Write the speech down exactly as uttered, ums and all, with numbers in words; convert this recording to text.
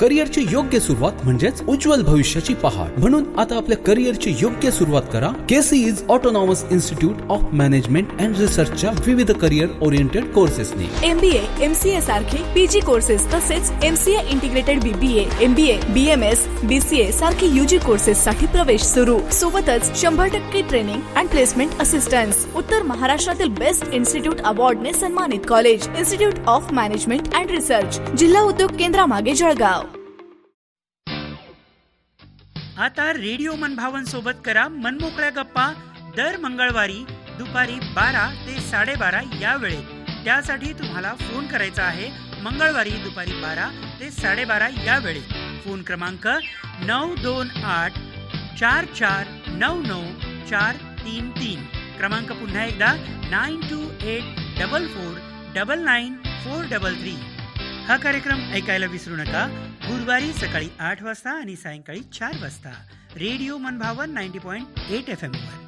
करिअरची योग्य सुरुवात म्हणजेच उज्ज्वल भविष्याची पहाट. म्हणून आता आपल्या करिअरची योग्य सुरुवात करा केसीईज autonomous institute of management and रिसर्चच्या विविध करिअर ओरिएंटेड कोर्सेसनी. एमबीए, एमसीए सारखे पीजी कोर्सेस तसेच MCA integrated BBA, MBA, BMS, BCA सारखे यूजी कोर्सेस साठी प्रवेश सुरू. सोबतच शंभर टक्के ट्रेनिंग अँड प्लेसमेंट असिस्टन्स. उत्तर महाराष्ट्रातील बेस्ट इन्स्टिट्यूट अवॉर्डने सन्मानित college institute of management and research, जिल्हा उद्योग केंद्रामागे जळगाव. आता रेडिओ मनभावन सोबत करा मनमोकळ्या गप्पा दर मंगळवारी दुपारी बारा ते साडेबारा या वेळेत. त्यासाठी तुम्हाला फोन करायचा आहे मंगळवारी दुपारी बारा ते साडेबारा या वेळेत. फोन क्रमांक नऊ दोन आठ चार चार नऊ नऊ चार तीन तीन. क्रमांक पुन्हा एकदा nine to eight double four double nine four double three. हा कार्यक्रम ऐकायला विसरू नका गुरुवारी सकाळी आठ वाजता आणि सायंकाळी चार वाजता रेडिओ मनभावन ninety point eight F M वर.